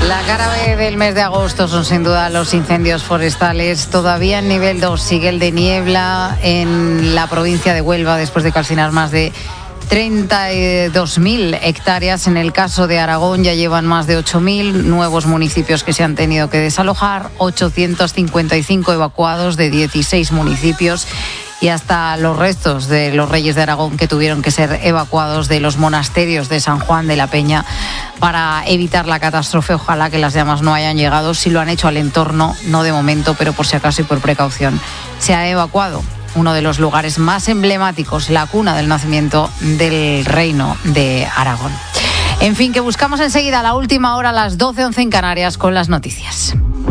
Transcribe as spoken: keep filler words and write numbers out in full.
La cara B del mes de agosto son sin duda los incendios forestales. Todavía en nivel dos sigue el de niebla en la provincia de Huelva, después de calcinar más de treinta y dos mil hectáreas. En el caso de Aragón ya llevan más de ocho mil nuevos municipios que se han tenido que desalojar, ochocientos cincuenta y cinco evacuados de dieciséis municipios y hasta los restos de los reyes de Aragón que tuvieron que ser evacuados de los monasterios de San Juan de la Peña para evitar la catástrofe. Ojalá que las llamas no hayan llegado. Si lo han hecho al entorno, no de momento, pero por si acaso y por precaución, se ha evacuado uno de los lugares más emblemáticos, la cuna del nacimiento del reino de Aragón. En fin, que buscamos enseguida la última hora a las doce once en Canarias con las noticias.